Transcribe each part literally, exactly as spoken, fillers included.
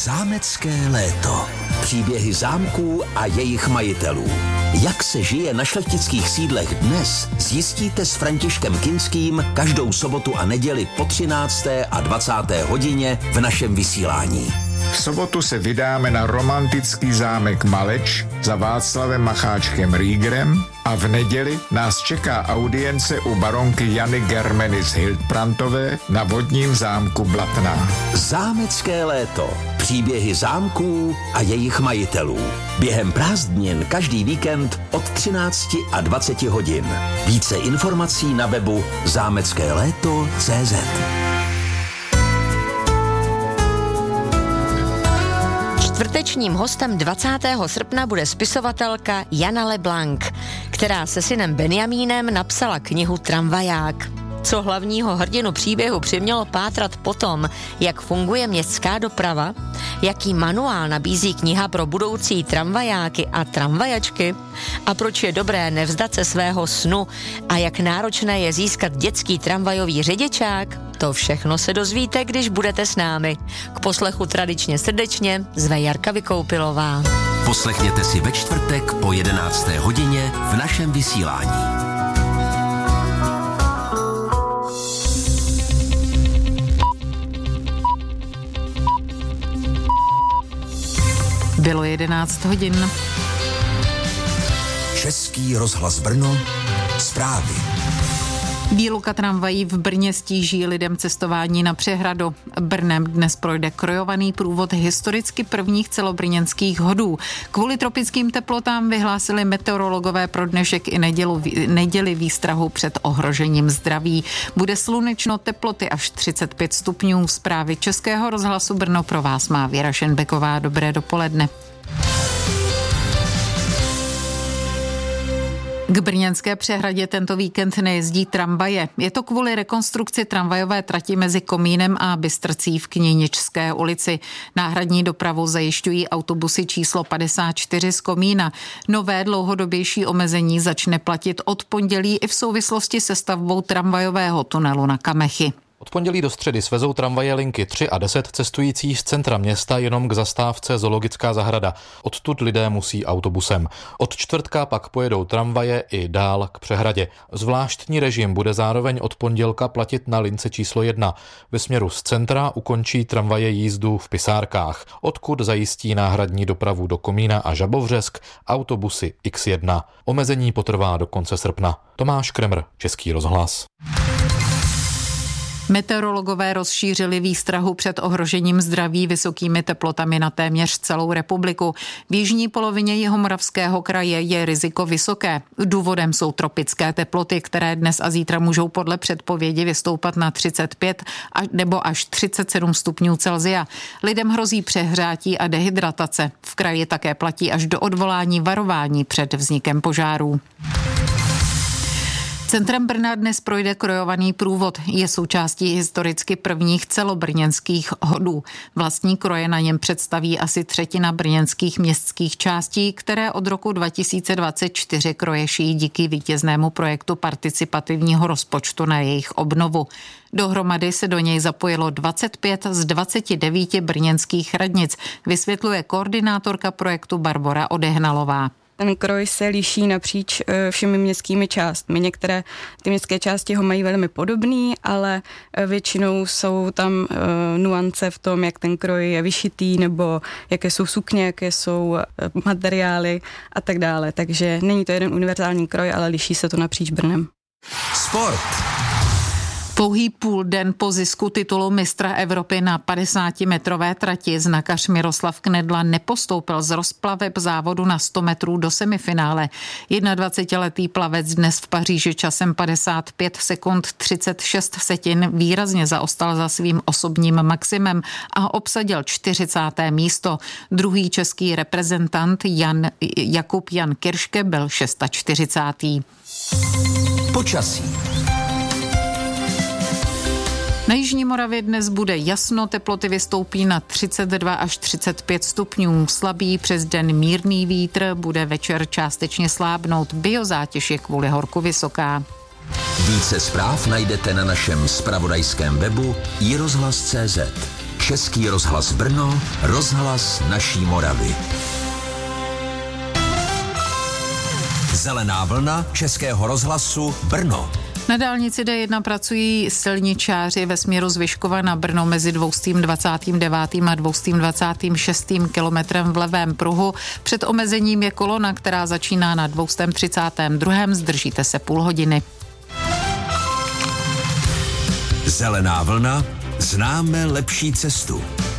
Zámecké léto. Příběhy zámků a jejich majitelů. Jak se žije na šlechtických sídlech dnes, zjistíte s Františkem Kinským každou sobotu a neděli po třinácté a dvacáté hodině v našem vysílání. V sobotu se vydáme na romantický zámek Maleč za Václavem Macháčkem Riegerem a v neděli nás čeká audience u baronky Jany Germeny z Hildbrandtové na vodním zámku Blatná. Zámecké léto. Příběhy zámků a jejich majitelů. Během prázdnin každý víkend od třinácti a dvaceti hodin. Více informací na webu zámecké léto tečka cé zet. Čtvrtečním hostem dvacátého srpna bude spisovatelka Jana LeBlanc, která se synem Benjamínem napsala knihu Tramvaják. Co hlavního hrdinu příběhu přimělo pátrat po tom, jak funguje městská doprava, jaký manuál nabízí kniha pro budoucí tramvajáky a tramvajačky a proč je dobré nevzdat se svého snu a jak náročné je získat dětský tramvajový řidičák, to všechno se dozvíte, když budete s námi. K poslechu tradičně srdečně zve Jarka Vykoupilová. Poslechněte si ve čtvrtek po jedenácté hodině v našem vysílání. Bylo jedenáct hodin. Český rozhlas Brno, zprávy. Výluka tramvají v Brně stíží lidem cestování na přehradu. Brnem dnes projde krojovaný průvod historicky prvních celobrněnských hodů. Kvůli tropickým teplotám vyhlásili meteorologové pro dnešek i nedělu, neděli výstrahu před ohrožením zdraví. Bude slunečno, teploty až třicet pět stupňů. Zprávy Českého rozhlasu Brno pro vás má Věra Šenbeková. Dobré dopoledne. K brněnské přehradě tento víkend nejezdí tramvaje. Je to kvůli rekonstrukci tramvajové trati mezi Komínem a Bystrcí v Kněničské ulici. Náhradní dopravu zajišťují autobusy číslo padesát čtyři z Komína. Nové dlouhodobější omezení začne platit od pondělí i v souvislosti se stavbou tramvajového tunelu na Kamechy. Od pondělí do středy svezou tramvaje linky tři a deset cestující z centra města jenom k zastávce Zoologická zahrada. Odtud lidé musí autobusem. Od čtvrtka pak pojedou tramvaje i dál k přehradě. Zvláštní režim bude zároveň od pondělka platit na lince číslo jedna. Ve směru z centra ukončí tramvaje jízdu v Pisárkách, odkud zajistí náhradní dopravu do Komína a Žabovřesk autobusy iks jedna. Omezení potrvá do konce srpna. Tomáš Kremr, Český rozhlas. Meteorologové rozšířili výstrahu před ohrožením zdraví vysokými teplotami na téměř celou republiku. V jižní polovině Jihomoravského kraje je riziko vysoké. Důvodem jsou tropické teploty, které dnes a zítra můžou podle předpovědi vystoupat na třicet pět nebo až třicet sedm stupňů Celsia. Lidem hrozí přehřátí a dehydratace. V kraji také platí až do odvolání varování před vznikem požárů. Centrem Brna dnes projde krojovaný průvod. Je součástí historicky prvních celobrněnských hodů. Vlastní kroje na něm představí asi třetina brněnských městských částí, které od roku dva tisíce dvacet čtyři kroje šijí díky vítěznému projektu participativního rozpočtu na jejich obnovu. Dohromady se do něj zapojilo dvacet pět z dvaceti devíti brněnských radnic, vysvětluje koordinátorka projektu Barbora Odehnalová. Ten kroj se liší napříč všemi městskými částmi. Některé ty městské části ho mají velmi podobný, ale většinou jsou tam nuance v tom, jak ten kroj je vyšitý, nebo jaké jsou sukně, jaké jsou materiály a tak dále. Takže není to jeden univerzální kroj, ale liší se to napříč Brnem. Sport. Pouhý půl den po zisku titulu mistra Evropy na padesátimetrové trati znakař Miroslav Knedla nepostoupil z rozplaveb závodu na sto metrů do semifinále. dvacetiletý plavec dnes v Paříži časem padesát pět sekund třicet šest setin výrazně zaostal za svým osobním maximem a obsadil čtyřicáté místo. Druhý český reprezentant Jan, Jakub Jan Kirške byl čtyřicátý šestý Počasí. Na jižní Moravě dnes bude jasno, teploty vystoupí na třicet dva až třicet pět stupňů. Slabý přes den mírný vítr, bude večer částečně slábnout. Biozátěž je kvůli horku vysoká. Více zpráv najdete na našem zpravodajském webu i rozhlas tečka cé zet. Český rozhlas Brno, rozhlas naší Moravy. Zelená vlna Českého rozhlasu Brno. Na dálnici D jedna pracují silničáři ve směru z Vyškova na Brno mezi dvěstě dvacátým devátým a dvěstě dvacátým šestým kilometrem v levém pruhu. Před omezením je kolona, která začíná na dvěstě třicátém druhém Zdržíte se půl hodiny. Zelená vlna. Známe lepší cestu.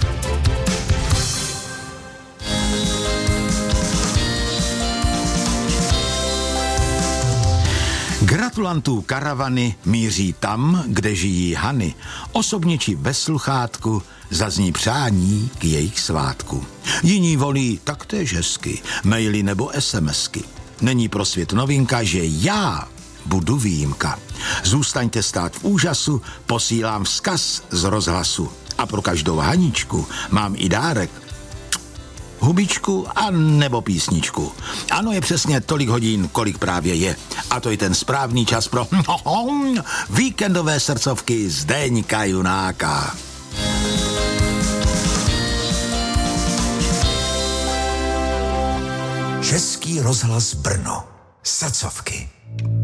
Gratulantů karavany míří tam, kde žijí Hany. Osobně či ve sluchátku zazní přání k jejich svátku. Jiní volí taktéž hezky, maily nebo SMSky. Není pro svět novinka, že já budu výjimka. Zůstaňte stát v úžasu, posílám vzkaz z rozhlasu. A pro každou Haničku mám i dárek. Hubičku a nebo písničku. Ano, je přesně tolik hodin, kolik právě je. A to je ten správný čas pro víkendové srdcovky Zdeňka Junáka. Český rozhlas Brno. Srdcovky.